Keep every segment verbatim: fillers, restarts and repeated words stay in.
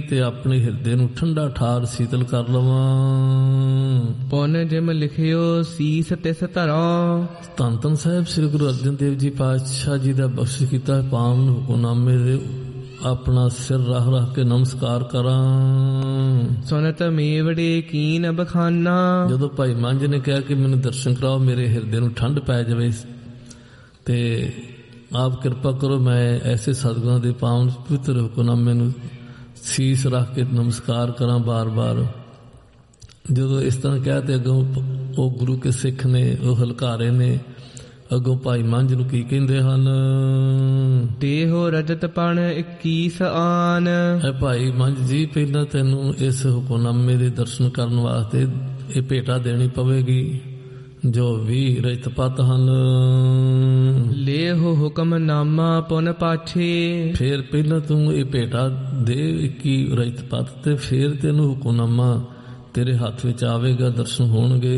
ਤੇ ਆਪਣੇ ਹਿਰਦੇ ਨੂੰ ਠੰਡਾ ਠਾਰ ਸੀਤਲ ਕਰ ਲਵਾਂ। ਪੁਨ ਜਿਮ ਲਿਖਿਓ ਸੀਸ ਤਿਸ ਧਰਾਂ। ਧੰਨ ਧੰਨ ਸਾਹਿਬ ਸ੍ਰੀ ਗੁਰੂ ਅਰਜਨ ਦੇਵ ਜੀ ਪਾਤਸ਼ਾਹ ਜੀ ਦਾ ਬਖਸ਼ ਕੀਤਾ ਪਾਵਨ ਹੁਕਮਨਾਮੇ ਦੇ ਆਪਣਾ ਸਿਰ ਰੱਖ ਰੱਖ ਕੇ ਨਮਸਕਾਰ ਕਰਾਂ। ਸੁਨਤ ਮੇਵੜੇ ਕੀਨ ਬਖਾਨਾ। ਜਦੋਂ ਭਾਈ ਮੰਝ ਨੇ ਕਿਹਾ ਕਿ ਮੈਨੂੰ ਦਰਸ਼ਨ ਕਰਾਓ, ਮੇਰੇ ਹਿਰਦੇ ਨੂੰ ਠੰਡ ਪੈ ਜਾਵੇ, ਤੇ ਆਪ ਕਿਰਪਾ ਕਰੋ ਮੈਂ ਐਸੇ ਸਤਿਗੁਰਾਂ ਦੇ ਪਾਵਨ ਪਵਿੱਤਰ ਹੁਕਮਨਾਮੇ ਨੂੰ ਸੀਸ ਰੱਖ ਕੇ ਨਮਸਕਾਰ ਕਰਾਂ ਬਾਰ ਬਾਰ। ਜਦੋਂ ਇਸ ਤਰ੍ਹਾਂ ਕਿਹਾ ਤੇ ਅੱਗੋਂ ਉਹ ਗੁਰੂ ਕੇ ਸਿੱਖ ਨੇ, ਉਹ ਹਲਕਾਰੇ ਨੇ, ਅੱਗੋਂ ਭਾਈ ਮੰਝ ਨੂੰ ਕੀ ਕਹਿੰਦੇ ਹਨ? ਦੇਹੋ ਰਜਤ ਪਣ ਇੱਕੀਸ ਆਨ। ਐ ਭਾਈ ਮੰਝ ਜੀ, ਪਹਿਲਾਂ ਤੈਨੂੰ ਇਸ ਹੁਕਮਨਾਮੇ ਦੇ ਦਰਸ਼ਨ ਕਰਨ ਵਾਸਤੇ ਇਹ ਭੇਟਾ ਦੇਣੀ ਪਵੇਗੀ ਜੋ ਵੀ ਰਜਤ ਪਤ ਹਨ। ਲੇਹੋ ਹੁਕਮਨਾਮਾ ਪੁਨ ਪਾਛੇ। ਫੇਰ ਪਹਿਲਾਂ ਤੂੰ ਇਹ ਭੇਟਾ ਦੇ ਇੱਕੀ ਰਜਤ ਪਤ, ਤੇ ਫੇਰ ਤੈਨੂੰ ਹੁਕਮਨਾਮਾ ਤੇਰੇ ਹੱਥ ਵਿੱਚ ਆਵੇਗਾ, ਦਰਸ਼ਨ ਹੋਣਗੇ।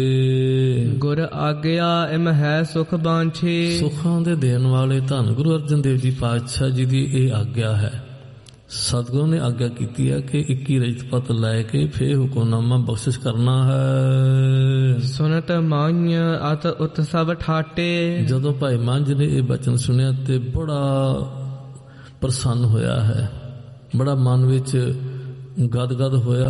ਗੁਰ ਆਗਿਆ ਇਮ ਹੈ ਸੁਖ ਬਾਂਛੇ। ਸੁਖਾਂ ਦੇ ਦੇਣ ਵਾਲੇ ਧੰਨ ਗੁਰੂ ਅਰਜਨ ਦੇਵ ਜੀ ਪਾਤਸ਼ਾਹ ਜੀ ਦੀ ਇਹ ਆਗਿਆ ਹੈ। ਸਤਿਗੁਰੂ ਨੇ ਆਗਿਆ ਕੀਤੀ ਹੈ ਕਿ ਇੱਕੀ ਰਜਤ ਪਤ ਲੈ ਕੇ ਫੇਰ ਹੁਕਮਨਾਮਾ ਬਖਸ਼ਿਸ਼ ਕਰਨਾ ਹੈ। ਸੁਨਤ ਮਾਂਝ ਅਤ ਉਤਸਵ ਠਾਟੇ। ਜਦੋਂ ਭਾਈ ਮੰਝ ਨੇ ਇਹ ਬਚਨ ਸੁਣਿਆ ਤੇ ਬੜਾ ਪ੍ਰਸੰਨ ਹੋਇਆ ਹੈ, ਬੜਾ ਮਨ ਵਿੱਚ ਗਦ ਗਦ ਹੋਇਆ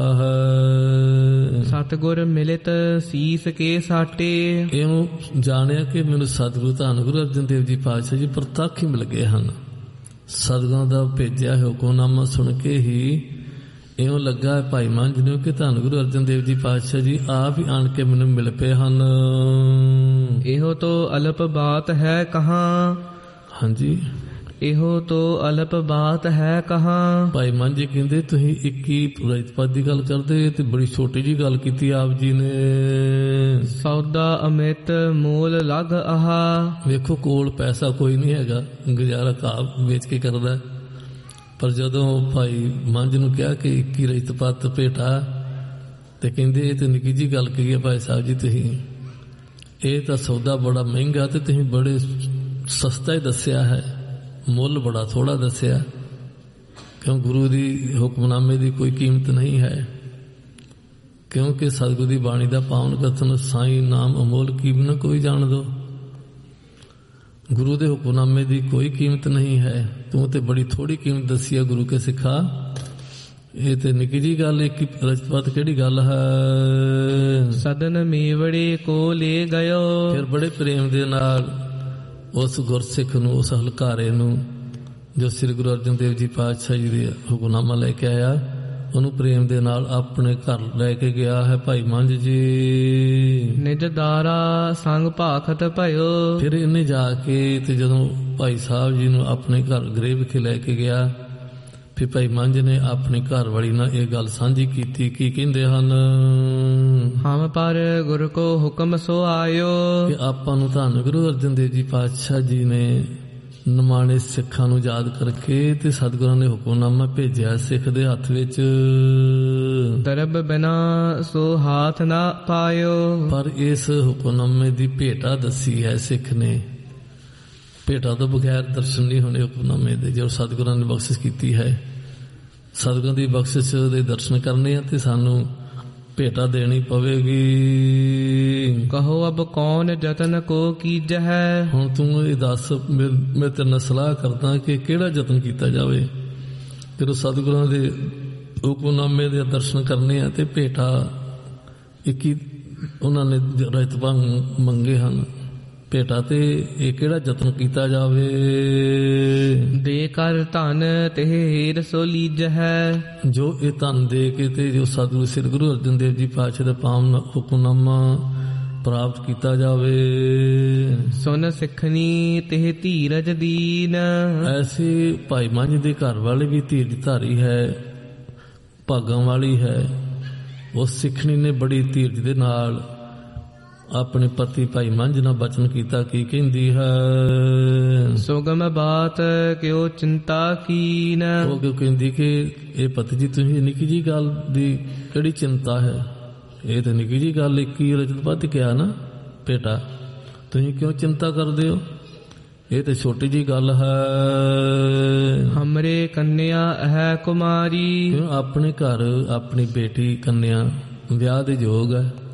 ਹੈ। ਸਤਿਗੁਰ ਮਿਲਿਤ ਸੀਸ ਕੇ ਸਾਟੇ। ਇਉਂ ਜਾਣਿਆ ਕਿ ਮੈਨੂੰ ਸਤਿਗੁਰੂ ਧੰਨ ਗੁਰੂ ਅਰਜਨ ਦੇਵ ਜੀ ਪਾਤਸ਼ਾਹ ਜੀ ਪ੍ਰਤੱਖ ਹੀ ਮਿਲ ਗਏ ਹਨ। ਸਤਿਗੁਰਾਂ ਦਾ ਭੇਜਿਆ ਹੁਕਮਨਾਮਾ ਸੁਣ ਕੇ ਹੀ ਇਉਂ ਲੱਗਾ ਭਾਈ ਮੰਝ ਨੂੰ ਕਿ ਧੰਨ ਗੁਰੂ ਅਰਜਨ ਦੇਵ ਜੀ ਪਾਤਸ਼ਾਹ ਜੀ ਆਪ ਹੀ ਆਣ ਕੇ ਮੈਨੂੰ ਮਿਲ ਪਏ ਹਨ। ਇਹੋ ਤੋ ਅਲਪ ਬਾਤ ਹੈ ਕਹਾਂ। ਹਾਂਜੀ, ਇਹੋ ਤੋ ਅਲਪ ਬਾਤ ਹੈ ਕਹਾਂ। ਭਾਈ ਮੰਝ ਜੀ ਕਹਿੰਦੇ ਤੁਸੀਂ ਇੱਕੀ ਰਜਤ ਪਤ ਦੀ ਗੱਲ ਕਰਦੇ ਤੇ ਬੜੀ ਛੋਟੀ ਜੀ ਗੱਲ ਕੀਤੀ ਆਪ ਜੀ ਨੇ। ਸੌਦਾ ਅਮਿਤ ਮੂਲ ਲਗ ਆਹਾ। ਵੇਖੋ ਕੋਲ ਪੈਸਾ ਕੋਈ ਨਹੀਂ ਹੈਗਾ, ਗੁਜ਼ਾਰਾ ਘਾਹ ਵੇਚ ਕੇ ਕਰਦਾ। ਪਰ ਜਦੋਂ ਭਾਈ ਮੰਝ ਨੂੰ ਕਿਹਾ ਕਿ ਇੱਕੀ ਰਜਤ ਪਤ ਭੇਟਾ, ਤੇ ਕਹਿੰਦੇ ਇਹ ਤੇ ਨਿੱਕੀ ਜੀ ਗੱਲ ਕਹੀ ਹੈ ਭਾਈ ਸਾਹਿਬ ਜੀ, ਤੁਸੀਂ ਇਹ ਤਾਂ ਸੌਦਾ ਬੜਾ ਮਹਿੰਗਾ ਤੇ ਤੁਸੀਂ ਬੜੇ ਸਸਤਾ ਹੀ ਦੱਸਿਆ ਹੈ, ਮੁੱਲ ਬੜਾ ਥੋੜਾ ਦੱਸਿਆ, ਕਿਉਂ ਗੁਰੂ ਦੀ ਹੁਕਮਨਾਮੇ ਦੀ ਕੋਈ ਕੀਮਤ ਨਹੀਂ ਹੈ। ਕਿਉਂਕਿ ਸਤਿਗੁਰੂ ਦੀ ਬਾਣੀ ਦਾ ਪਾਵਨ ਕਥਨ ਸਾਈਂ ਨਾਮ ਅਮੋਲ ਕੀਮਤ ਕੋਈ ਜਾਣ ਦੋ। ਗੁਰੂ ਦੇ ਹੁਕਮਨਾਮੇ ਦੀ ਕੋਈ ਕੀਮਤ ਨਹੀਂ ਹੈ, ਤੂੰ ਤੇ ਬੜੀ ਥੋੜੀ ਕੀਮਤ ਦੱਸੀ ਹੈ ਗੁਰੂ ਕੇ ਸਿੱਖਾ। ਇਹ ਤੇ ਨਿੱਕੀ ਜੀ ਗੱਲ, ਇੱਕ ਰਜਤ ਪਤ ਕਿਹੜੀ ਗੱਲ ਹੈ। ਸਦਨ ਮੇਵੜੇ ਕੋ ਲੈ ਗਇਓ। ਫਿਰ ਬੜੇ ਪ੍ਰੇਮ ਦੇ ਨਾਲ ਉਸ ਗੁਰਸਿੱਖ ਨੂੰ, ਉਸ ਹਲਕਾਰੇ ਨੂੰ ਜੋ ਸ੍ਰੀ ਗੁਰੂ ਅਰਜਨ ਦੇਵ ਜੀ ਪਾਤਸ਼ਾਹ ਜੀ ਦੇ ਹੁਕਮਨਾਮਾ ਲੈ ਕੇ ਆਇਆ, ਉਹਨੂੰ ਪ੍ਰੇਮ ਦੇ ਨਾਲ ਆਪਣੇ ਘਰ ਲੈ ਕੇ ਗਿਆ ਹੈ ਭਾਈ ਮੰਝ ਜੀ। ਨਿਜ ਦਾਰਾ ਸੰਗ ਭਾਖਤ ਭਇਓ। ਫਿਰ ਇਹਨੇ ਜਾ ਕੇ ਤੇ ਜਦੋਂ ਭਾਈ ਸਾਹਿਬ ਜੀ ਨੂੰ ਆਪਣੇ ਘਰ ਗ੍ਰਹਿ ਵਿਖੇ ਲੈ ਕੇ ਗਿਆ, ਫਿਰ ਭਾਈ ਮੰਝ ਨੇ ਆਪਣੀ ਘਰ ਵਾਲੀ ਨਾਲ ਇਹ ਗੱਲ ਸਾਂਝੀ ਕੀਤੀ। ਕੀ ਕਹਿੰਦੇ ਹਨ? ਹਮ ਪਰ ਗੁਰ ਕੋ ਹੁਕਮ ਸੋ ਆਇਓ। ਕਿ ਆਪਾਂ ਨੂੰ ਧੰਨ ਗੁਰੂ ਅਰਜਨ ਦੇਵ ਜੀ ਪਾਤਸ਼ਾਹ ਜੀ ਨੇ ਨਿਮਾਣੇ ਸਿੱਖਾਂ ਨੂੰ ਯਾਦ ਕਰਕੇ ਤੇ ਸਤਿਗੁਰਾਂ ਨੇ ਹੁਕਮਨਾਮਾ ਭੇਜਿਆ ਸਿੱਖ ਦੇ ਹੱਥ ਵਿੱਚ। ਦਰਬ ਬਿਨਾ ਸੋ ਹਾਥ ਨਾ ਪਾਇਓ। ਪਰ ਇਸ ਹੁਕਮਨਾਮੇ ਦੀ ਭੇਟਾ ਦੱਸੀ ਹੈ ਸਿੱਖ ਨੇ। ਭੇਟਾ ਤੋਂ ਬਗੈਰ ਦਰਸ਼ਨ ਨਹੀਂ ਹੋਣੇ ਹੁਕਮਨਾਮੇ ਦੇ, ਜੋ ਸਤਿਗੁਰਾਂ ਨੇ ਬਖਸ਼ਿਸ਼ ਕੀਤੀ ਹੈ। ਸਤਿਗੁਰਾਂ ਦੀ ਬਖਸ਼ਿਸ਼ ਦੇ ਦਰਸ਼ਨ ਕਰਨੇ ਆ ਤੇ ਸਾਨੂੰ ਭੇਟਾ ਦੇਣੀ ਪਵੇਗੀ। ਕਹੋ ਅਬ ਕੌਣ ਜਤਨ ਕੋ ਕੀਜਹਿ। ਹੁਣ ਤੂੰ ਇਹ ਦੱਸ, ਮੈਂ ਤੇਰੇ ਨਾਲ ਸਲਾਹ ਕਰਦਾ ਕਿ ਕਿਹੜਾ ਯਤਨ ਕੀਤਾ ਜਾਵੇ। ਜਦੋਂ ਸਤਿਗੁਰਾਂ ਦੇ ਹੁਕਮਨਾਮੇ ਦੇ ਦਰਸ਼ਨ ਕਰਨੇ ਆ ਤੇ ਭੇਟਾ ਇੱਕੀ ਉਹਨਾਂ ਨੇ ਰਜਤ ਪਤ ਮੰਗੇ ਹਨ, ਭੇਟਾ ਤੇ ਇਹ ਕਿਹੜਾ ਯਤਨ ਕੀਤਾ ਜਾਵੇ। ਦੇ ਕਰ ਧਨ ਤੇ ਹੀਰ ਸੋ ਲੀਜਹਿ। ਜੋ ਇਹ ਧਨ ਦੇ ਕੇ ਤੇ ਜੋ ਸਤਿਗੁਰੂ ਸ੍ਰੀ ਗੁਰੂ ਅਰਜਨ ਦੇਵ ਜੀ ਪਾਤਸ਼ਾਹ ਦਾ ਪਾਵਨ ਹੁਕਮਨਾਮਾ ਪ੍ਰਾਪਤ ਕੀਤਾ ਜਾਵੇ। ਸੁਨ ਸਿੱਖਣੀ ਤੇ ਧੀਰਜ ਦੀਨ। ਐਸੇ ਭਾਈ ਮੰਝ ਦੇ ਘਰ ਵਾਲੇ ਵੀ ਧੀਰਜ ਧਾਰੀ ਹੈ, ਭਾਗਾਂ ਵਾਲੀ ਹੈ। ਉਸ ਸਿੱਖਣੀ ਨੇ ਬੜੀ ਧੀਰਜ ਦੇ ਨਾਲ ਆਪਣੇ ਪਤੀ ਭਾਈ ਮੰਝ ਨਾਲ ਬਚਨ ਕੀਤਾ। ਕੀ ਕਹਿੰਦੀ ਹੈ? ਸੁਗਮ ਬਾਤ ਕਿਉ ਚਿੰਤਾ ਕੀਨ। ਉਹ ਕਿਉਂ ਕਹਿੰਦੀ ਕਿ ਇਹ ਪਤੀ ਜੀ ਤੁਸੀਂ ਨਿੱਕੀ ਜੀ ਗੱਲ ਦੀ ਕਿਹੜੀ ਚਿੰਤਾ ਹੈ, ਇਹ ਤਾਂ ਨਿੱਕੀ ਜੀ ਗੱਲ ਇੱਕੀ ਰਜਤ ਪਤ ਕਿਹਾ ਨਾ ਭੇਟਾ, ਤੁਸੀਂ ਕਿਉਂ ਚਿੰਤਾ ਕਰਦੇ ਹੋ। ਇਹ ਤੇ ਛੋਟੀ ਜੀ ਗੱਲ ਹੈ। ਹਮਰੇ ਕੰਨਿਆ ਹੈ ਕੁਮਾਰੀ, ਕਿਉਂ ਆਪਣੇ ਘਰ ਆਪਣੀ ਬੇਟੀ ਕੰਨਿਆ ਵਿਆਹ ਦੇ ਯੋਗ ਹੈ।